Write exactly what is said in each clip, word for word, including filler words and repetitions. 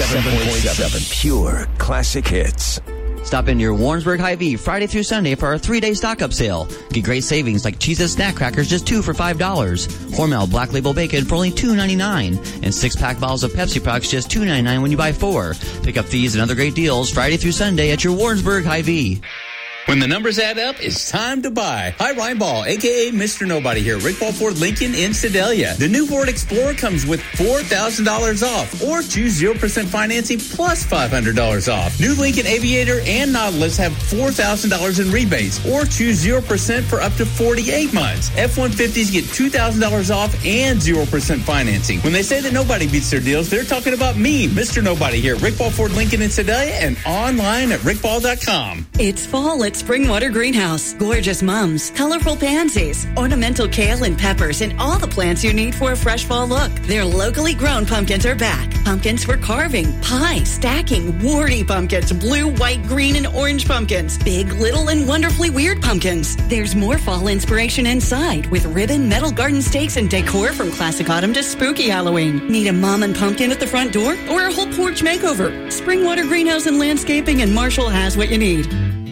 ninety-seven point seven Pure Classic Hits. Stop into your Warrensburg Hy-Vee Friday through Sunday for our three-day stock-up sale. Get great savings like Cheez-It Snack Crackers, just two for five dollars. Hormel Black Label Bacon for only two ninety-nine. And six-pack bottles of Pepsi products, just two ninety-nine when you buy four. Pick up these and other great deals Friday through Sunday at your Warrensburg Hy-Vee. When the numbers add up, it's time to buy. Hi, Ryan Ball, a k a. Mister Nobody here. Rick Ball Ford Lincoln in Sedalia. The new Ford Explorer comes with four thousand dollars off or choose zero percent financing plus five hundred dollars off. New Lincoln Aviator and Nautilus have four thousand dollars in rebates or choose zero percent for up to forty-eight months. F one fifties get two thousand dollars off and zero percent financing. When they say that nobody beats their deals, they're talking about me, Mister Nobody here. Rick Ball Ford Lincoln in Sedalia and online at rick ball dot com. It's fall at Springwater Greenhouse. Gorgeous mums, colorful pansies, ornamental kale and peppers, and all the plants you need for a fresh fall look. Their locally grown pumpkins are back. Pumpkins for carving, pie, stacking, warty pumpkins, blue, white, green, and orange pumpkins, big, little, and wonderfully weird pumpkins. There's more fall inspiration inside with ribbon, metal garden stakes, and decor from classic autumn to spooky Halloween. Need a mom and pumpkin at the front door or a whole porch makeover? Springwater Greenhouse and Landscaping and Marshall has what you need.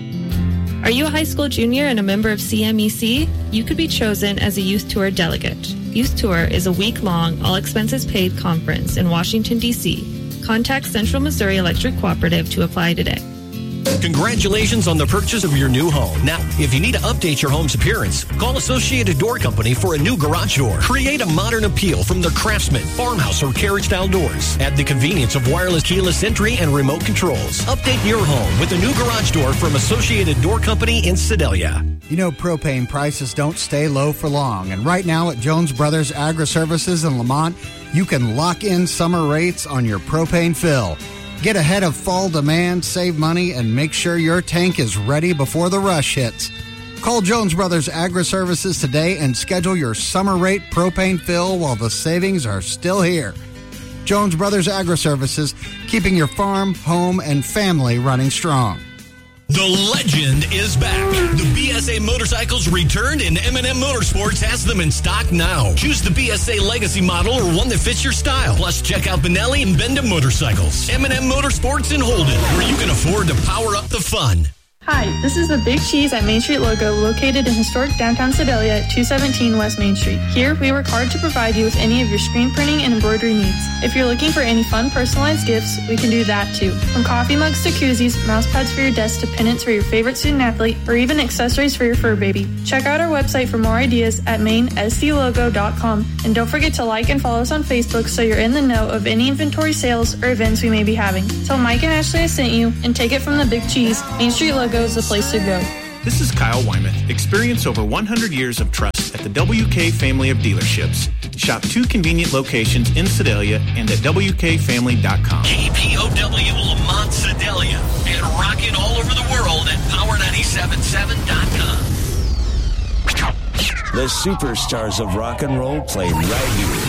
Are you a high school junior and a member of C M E C? You could be chosen as a Youth Tour delegate. Youth Tour is a week-long, all-expenses-paid conference in Washington, D C Contact Central Missouri Electric Cooperative to apply today. Congratulations on the purchase of your new home. Now, if you need to update your home's appearance, call Associated Door Company for a new garage door. Create a modern appeal from their Craftsman, farmhouse, or carriage-style doors. At the convenience of wireless keyless entry and remote controls. Update your home with a new garage door from Associated Door Company in Sedalia. You know propane prices don't stay low for long, and right now at Jones Brothers Agri-Services in Lamont, you can lock in summer rates on your propane fill. Get ahead of fall demand, save money, and make sure your tank is ready before the rush hits. Call Jones Brothers Agri-Services today and schedule your summer rate propane fill while the savings are still here. Jones Brothers Agri-Services, keeping your farm, home, and family running strong. The legend is back. The B S A motorcycles returned, and M and M Motorsports has them in stock now. Choose the B S A Legacy model or one that fits your style. Plus, check out Benelli and Benda Motorcycles. M and M Motorsports in Holden, where you can afford to power up the fun. Hi, this is the Big Cheese at Main Street Logo, located in historic downtown Sedalia at two seventeen West Main Street. Here, we work hard to provide you with any of your screen printing and embroidery needs. If you're looking for any fun personalized gifts, we can do that too. From coffee mugs to koozies, mouse pads for your desk to pennants for your favorite student athlete, or even accessories for your fur baby. Check out our website for more ideas at main s d logo dot com. And don't forget to like and follow us on Facebook so you're in the know of any inventory sales or events we may be having. Tell Mike and Ashley I sent you and take it from the Big Cheese. Main Street Logo is the place to go. This is Kyle Wyman. Experience over one hundred years of trust at the W K family of dealerships. Shop two convenient locations in Sedalia and at w k family dot com. K P O W Lamont Sedalia and rocking all over the world at power nine seven seven dot com. The superstars of rock and roll play right here